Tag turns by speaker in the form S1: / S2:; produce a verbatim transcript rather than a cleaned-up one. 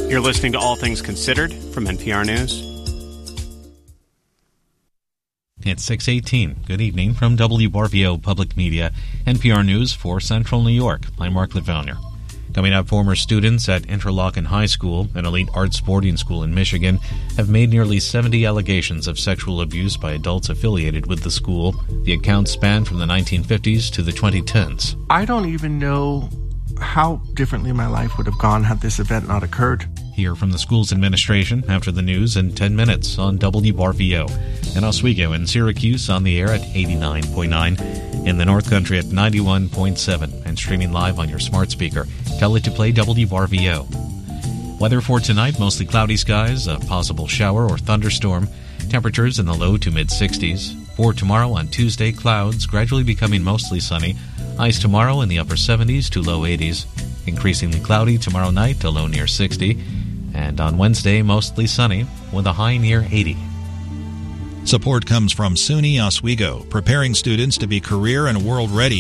S1: You're listening to All Things Considered from N P R News.
S2: It's six eighteen. Good evening from W R V O Public Media, N P R News for Central New York. I'm Mark Lefevre. Coming up, former students at Interlochen High School, an elite arts boarding school in Michigan, have made nearly seventy allegations of sexual abuse by adults affiliated with the school. The accounts span from the nineteen fifties to the twenty tens.
S3: I don't even know how differently my life would have gone had this event not occurred.
S2: Hear from the school's administration after the news in ten minutes on W R V O. In Oswego and Syracuse on the air at eighty-nine point nine. In the North Country at ninety-one point seven. And streaming live on your smart speaker. Tell it to play W R V O. Weather for tonight, mostly cloudy skies, a possible shower or thunderstorm. Temperatures in the low to mid-sixties. For tomorrow on Tuesday, clouds gradually becoming mostly sunny. Highs tomorrow in the upper seventies to low eighties. Increasingly cloudy tomorrow night to low near sixty. And on Wednesday, mostly sunny with a high near eighty.
S4: Support comes from SUNY Oswego, preparing students to be career and world ready